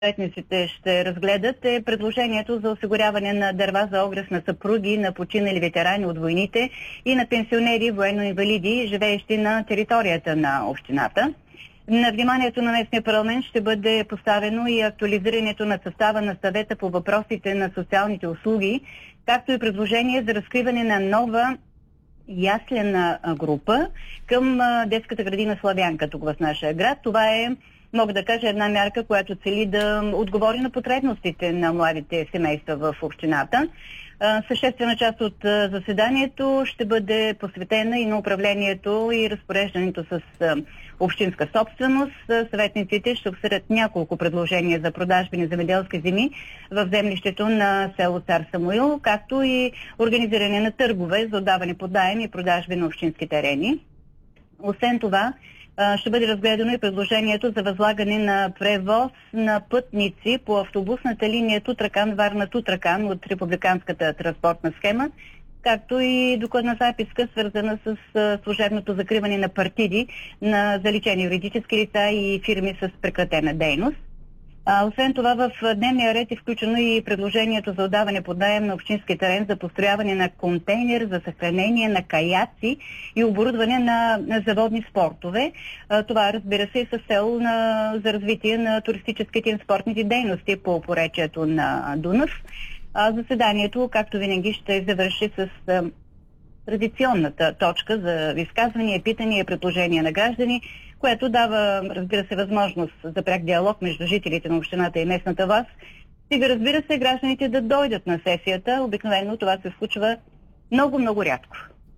съветниците ще разгледат е предложението за осигуряване на дърва за огрев на съпруги на починали ветерани от войните и на пенсионери военно-инвалиди, живеещи на територията на общината. На вниманието на местния парламент ще бъде поставено и актуализирането на състава на съвета по въпросите на социалните услуги, както и предложение за разкриване на нова яслена група към детската градина Славянка тук в нашия град. Това е, мога да кажа, една мярка, която цели да отговори на потребностите на младите семейства в общината. Съществена част от заседанието ще бъде посветена и на управлението и разпореждането с общинска собственост. Съветниците ще обсъдят няколко предложения за продажби на земеделски земи в землището на село Цар Самуил, както и организиране на търгове за отдаване под наем и продажби на общински терени. Освен това, ще бъде разгледано и предложението за възлагане на превоз на пътници по автобусната линия Тутракан-Варна-Тутракан от републиканската транспортна схема, както и докладна записка, свързана с служебното закриване на партиди на заличени юридически лица и фирми с прекратена дейност. Освен това, в дневния ред е включено и предложението за отдаване под наем на общински терен за построяване на контейнер за съхранение на каяци и оборудване на заводни спортове. Това, разбира се, е с цел за развитие на туристическите и спортните дейности по поречието на Дунав. Заседанието, както винаги, ще завърши с традиционната точка за изказвания, питания и предложения на граждани, което дава, разбира се, възможност за пряк диалог между жителите на общината и местната власт. Стига, разбира се, гражданите да дойдат на сесията. Обикновено това се случва много рядко.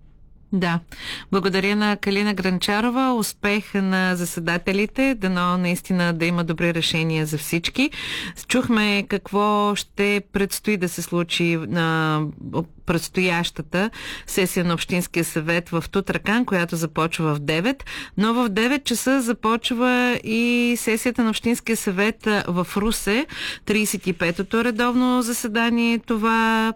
Да. Благодаря на Калина Гранчарова. Успех на заседателите. Дано наистина да има добри решения за всички. Чухме какво ще предстои да се случи на предстоящата сесия на Общинския съвет в Тутракан, която започва в 9, но в 9 часа започва и сесията на Общинския съвет в Русе, 35-то редовно заседание. Това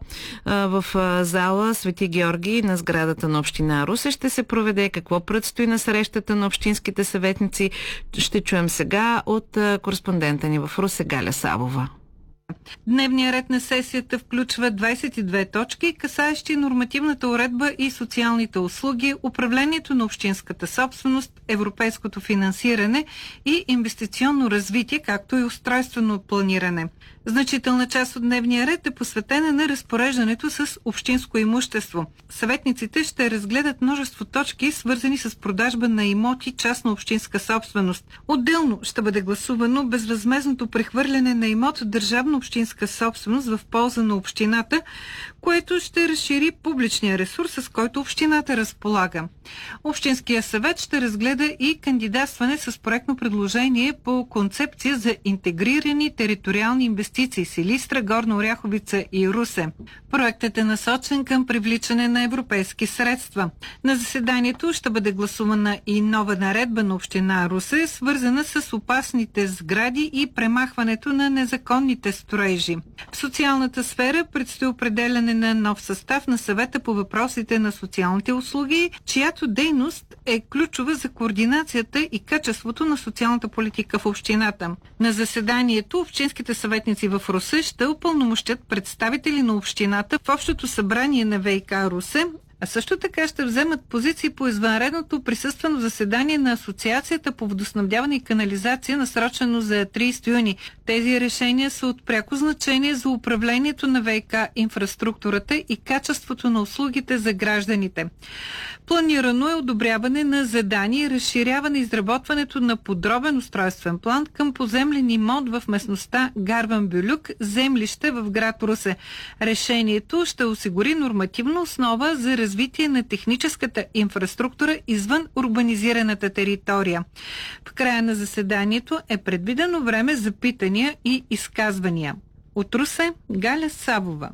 в зала Свети Георги на сградата на Община Русе ще се проведе. Какво предстои на срещата на общинските съветници, ще чуем сега от кореспондента ни в Русе Галя Савова. Дневният ред на сесията включва 22 точки, касаещи нормативната уредба и социалните услуги, управлението на общинската собственост, европейското финансиране и инвестиционно развитие, както и устройствено планиране. Значителна част от дневния ред е посветена на разпореждането с общинско имущество. Съветниците ще разгледат множество точки, свързани с продажба на имоти частна общинска собственост. Отделно ще бъде гласувано безвъзмездното прехвърляне на имот държавна общинска собственост в полза на общината, което ще разшири публичния ресурс, с който общината разполага. Общинския съвет ще разгледа и кандидатстване с проектно предложение по концепция за интегрирани териториални инвестиции Силистра, Горна Оряховица и Русе. Проектът е насочен към привличане на европейски средства. На заседанието ще бъде гласувана и нова наредба на община Русе, свързана с опасните сгради и премахването на незаконните строежи. В социалната сфера предстои определяне на нов състав на съвета по въпросите на социалните услуги, чиято дейност е ключова за координацията и качеството на социалната политика в общината. На заседанието общинските съветници в Русе ще упълномощят представители на общината в общото събрание на ВиК Русе, а също така ще вземат позиции по извънредното присъствено заседание на Асоциацията по водоснабдяване и канализация, насрочено за 30 юни. Тези решения са от пряко значение за управлението на ВиК инфраструктурата и качеството на услугите за гражданите. Планирано е одобряване на задание и разширяване изработването на подробен устройствен план към поземлен имот в местността Гарван-Бюлюк, землище в град Русе. Решението ще осигури нормативна основа за развитие на техническата инфраструктура извън урбанизираната територия. В края на заседанието е предвидено време за питания и изказвания. От Русе Галя Савова.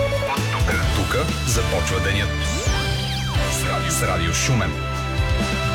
Тук започва денят с Радио Шумен.